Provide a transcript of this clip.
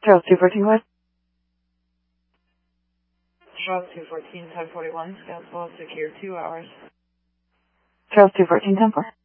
Charles 214, go ahead. Charles 214, 1041, Scottsboro, secure 2 hours. Charles 214, 10-4.